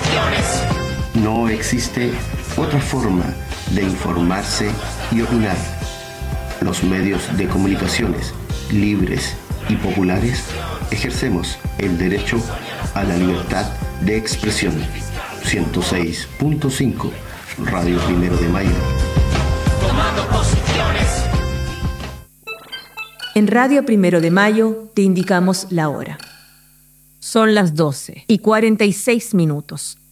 No existe otra forma de informarse y opinar. Los medios de comunicaciones libres y populares ejercemos el derecho a la libertad de expresión. 106.5 Radio Primero de Mayo. Tomando posiciones. En Radio Primero de Mayo te indicamos la hora. Son las 12:46.